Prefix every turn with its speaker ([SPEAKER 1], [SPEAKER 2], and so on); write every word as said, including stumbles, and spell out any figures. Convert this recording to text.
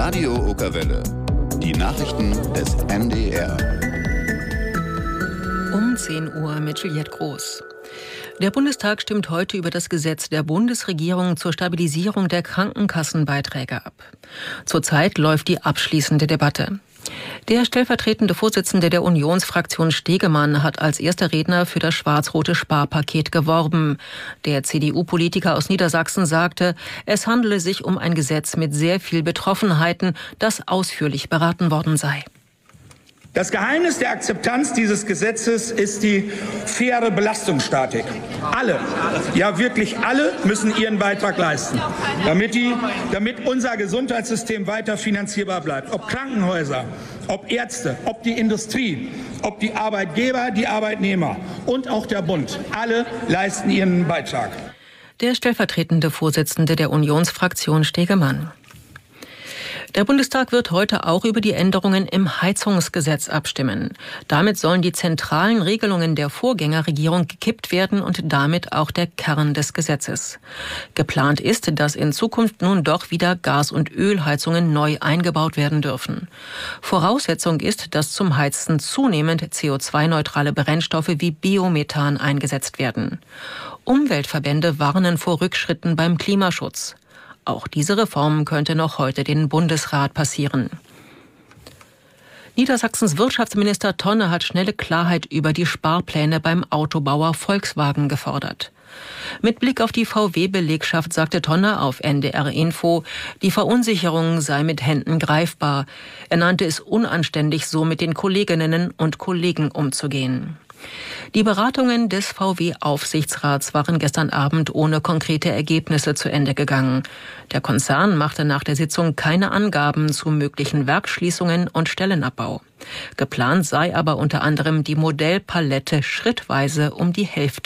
[SPEAKER 1] Radio Okerwelle. Die Nachrichten des N D R.
[SPEAKER 2] Um zehn Uhr mit Juliette Groß. Der Bundestag stimmt heute über das Gesetz der Bundesregierung zur Stabilisierung der Krankenkassenbeiträge ab. Zurzeit läuft die abschließende Debatte. Der stellvertretende Vorsitzende der Unionsfraktion Stegemann hat als erster Redner für das schwarz-rote Sparpaket geworben. Der C D U-Politiker aus Niedersachsen sagte, es handele sich um ein Gesetz mit sehr viel Betroffenheiten, das ausführlich beraten worden sei.
[SPEAKER 3] Das Geheimnis der Akzeptanz dieses Gesetzes ist die faire Belastungsstatik. Alle, ja wirklich alle, müssen ihren Beitrag leisten, damit, die, damit unser Gesundheitssystem weiter finanzierbar bleibt. Ob Krankenhäuser, ob Ärzte, ob die Industrie, ob die Arbeitgeber, die Arbeitnehmer und auch der Bund. Alle leisten ihren Beitrag.
[SPEAKER 2] Der stellvertretende Vorsitzende der Unionsfraktion Stegemann. Der Bundestag wird heute auch über die Änderungen im Heizungsgesetz abstimmen. Damit sollen die zentralen Regelungen der Vorgängerregierung gekippt werden und damit auch der Kern des Gesetzes. Geplant ist, dass in Zukunft nun doch wieder Gas- und Ölheizungen neu eingebaut werden dürfen. Voraussetzung ist, dass zum Heizen zunehmend C O zwei neutrale Brennstoffe wie Biomethan eingesetzt werden. Umweltverbände warnen vor Rückschritten beim Klimaschutz. Auch diese Reform könnte noch heute den Bundesrat passieren. Niedersachsens Wirtschaftsminister Tonne hat schnelle Klarheit über die Sparpläne beim Autobauer Volkswagen gefordert. Mit Blick auf die V W-Belegschaft sagte Tonne auf N D R Info, die Verunsicherung sei mit Händen greifbar. Er nannte es unanständig, so mit den Kolleginnen und Kollegen umzugehen. Die Beratungen des V W-Aufsichtsrats waren gestern Abend ohne konkrete Ergebnisse zu Ende gegangen. Der Konzern machte nach der Sitzung keine Angaben zu möglichen Werksschließungen und Stellenabbau. Geplant sei aber unter anderem die Modellpalette schrittweise um die Hälfte